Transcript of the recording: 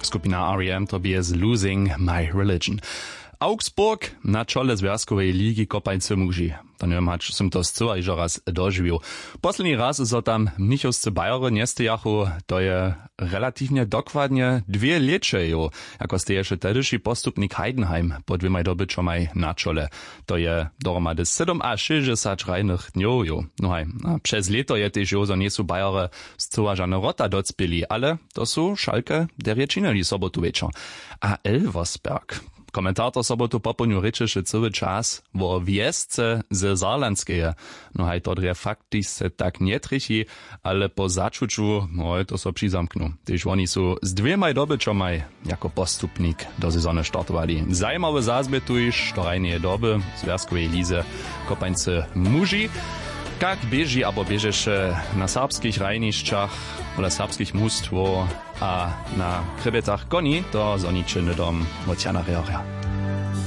skupina R.E.M. to jest Losing My Religion. Augsburg na czole Związkowej Ligi Kopańcy muži. To nie wiem, som to zcela iżo raz dożywił. Posledný raz zo tam mnichowscy Bajory nestejachu, to je relatywnie dokładnie 2 lecie, jako steješe tedyši postupnik Heidenheim po 2 dobyčomaj na czole. To je dohromady 7 a 60 rajnych dňov. No hej, przez leto je też jo, zo nie sú Bajory zcela žane rota docpili, ale to sú Schalke, der je činili sobotu večer. A Elversberg. Komentator sobotu poponiu ryczyszy cały czas wo wjezdce ze Saarlandskeje. No hej, to dre faktisch tak nie trychi, ale po začuču, no to so přizamknu. Tyž oni sú z 2 dobyčomaj jako postupnik do sezony startovali. Zajímavé zazby tu iž do rajnej doby Związkowej Lize Kopańcy muži. Jak bieži abo biežeše na serbskich rajnišćach oder serbskich mustwo a na krebetach koni, to zoničiny dom Mociana Reoria.